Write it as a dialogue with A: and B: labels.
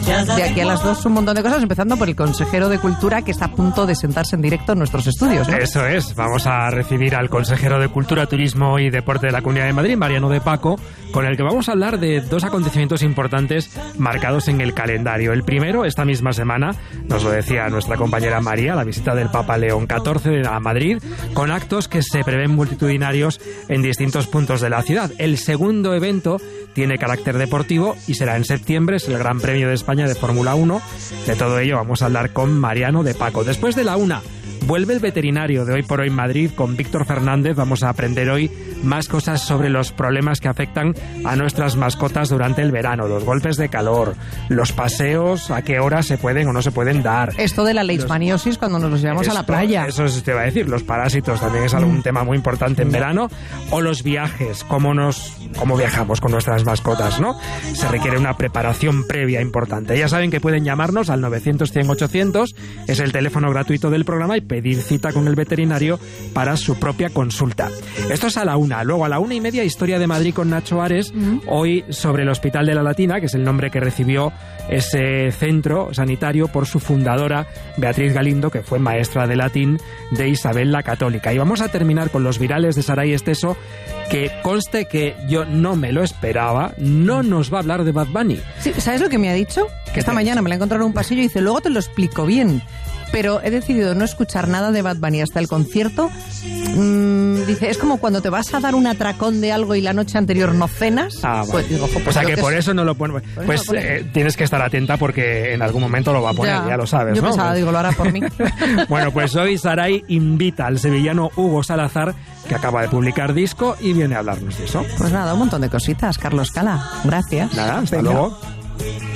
A: De aquí a las 2 un montón de cosas, empezando por el consejero de Cultura que está a punto de sentarse en directo en nuestros estudios, ¿no?
B: Eso es, vamos a recibir al consejero de Cultura, Turismo y Deporte de la Comunidad de Madrid, Mariano de Paco, con el que vamos a hablar de 2 acontecimientos importantes marcados en el calendario. El primero, esta misma semana, nos lo decía nuestra compañera María, la visita del Papa León XIV a Madrid, con actos que se prevén multitudinarios en distintos puntos de la ciudad. El segundo evento tiene carácter deportivo y será en septiembre, es el Gran Premio de España de Fórmula 1. De todo ello vamos a hablar con Mariano de Paco. Después de la 1, vuelve el veterinario de Hoy por Hoy Madrid con Víctor Fernández. Vamos a aprender hoy más cosas sobre los problemas que afectan a nuestras mascotas durante el verano, los golpes de calor, los paseos, a qué hora se pueden o no se pueden dar.
A: Esto de la leishmaniosis cuando nos los llevamos a la playa.
B: Eso te iba a decir, los parásitos también es algún tema muy importante en verano, o los viajes, cómo viajamos con nuestras mascotas, ¿no? Se requiere una preparación previa importante. Ya saben que pueden llamarnos al 900-100-800, es el teléfono gratuito del programa, y pedir cita con el veterinario para su propia consulta. Esto es a la 1. Luego a la 1:30, Historia de Madrid con Nacho Ares, hoy sobre el Hospital de la Latina, que es el nombre que recibió ese centro sanitario por su fundadora, Beatriz Galindo, que fue maestra de latín de Isabel la Católica. Y vamos a terminar con los virales de Saray Esteso, que conste que yo no me lo esperaba, no nos va a hablar de Bad Bunny.
A: Sí, ¿sabes lo que me ha dicho? Que esta mañana me la he encontrado en un pasillo y dice, luego te lo explico bien. Pero he decidido no escuchar nada de Bad Bunny hasta el concierto. Dice, es como cuando te vas a dar un atracón de algo y la noche anterior no cenas.
B: Vale. Pues digo, o sea que por eso no lo pone. Pues tienes que estar atenta porque en algún momento lo va a poner, ya lo sabes,
A: yo
B: ¿no?
A: Pensaba, digo, lo hará por mí.
B: Bueno, pues hoy Saray invita al sevillano Hugo Salazar, que acaba de publicar disco, y viene a hablarnos de eso.
A: Pues nada, un montón de cositas, Carlos Cala. Gracias.
B: Nada, hasta luego.